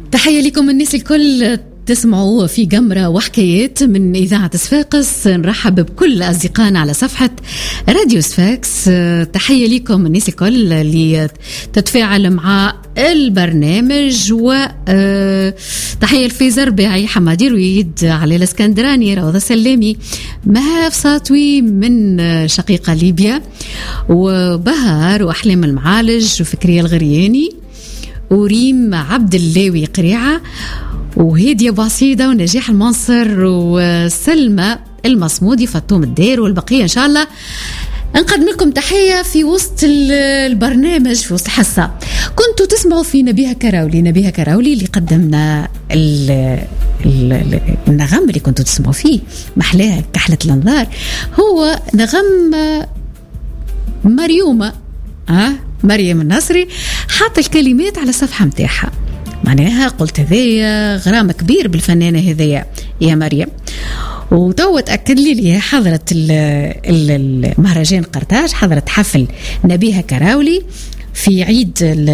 تحية لكم الناس الكل تسمعوا في جمرة وحكايات من إذاعة صفاقس. نرحب بكل أصدقائنا على صفحة راديو صفاقس. تحية لكم الناس الكل اللي تتفاعل مع البرنامج، وتحية الفيزر باعي حمادي رويد، علي الاسكندراني، روضة سلامي، مهاف ساطوي من شقيقة ليبيا، وبهار وأحلام المعالج، وفكرية الغرياني، وريم عبد اللاوي قريعة، وهيديا باسيدة، ونجاح المنصر، وسلمى المصمودي، فطوم الدير، والبقية إن شاء الله نقدم لكم تحية في وسط البرنامج، في وسط الحصة. كنتوا تسمعوا في نبيها كراولي اللي قدمنا النغم اللي كنتوا تسمعوا فيه محلاها كحلة الأنظار، هو نغم مريم النصري. حاط الكلمات على الصفحة متاعها، معناها قلت هذيا غرام كبير بالفنانة هذيا يا مريم، وتو تأكد لي حضرت المهرجان قرطاج، حضرت حفل نبيها كراولي في عيد